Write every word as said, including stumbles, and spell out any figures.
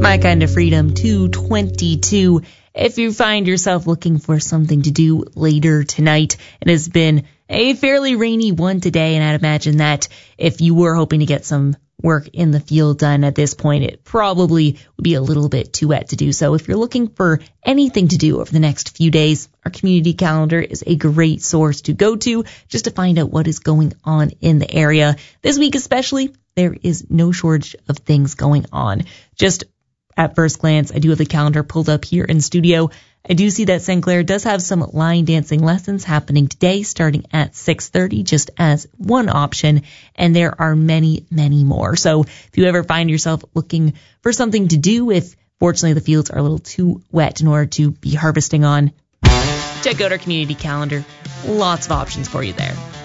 My Kind of Freedom two twenty-two. If you find yourself looking for something to do later tonight, it has been a fairly rainy one today, and I'd imagine that if you were hoping to get some work in the field done at this point, it probably would be a little bit too wet to do so. If you're looking for anything to do over the next few days, our community calendar is a great source to go to just to find out what is going on in the area. This week especially, there is no shortage of things going on. Just at first glance, I do have the calendar pulled up here in studio. I do see that Saint Clair does have some line dancing lessons happening today starting at six thirty, just as one option, and there are many, many more. So if you ever find yourself looking for something to do, if fortunately the fields are a little too wet in order to be harvesting on, check out our community calendar. Lots of options for you there.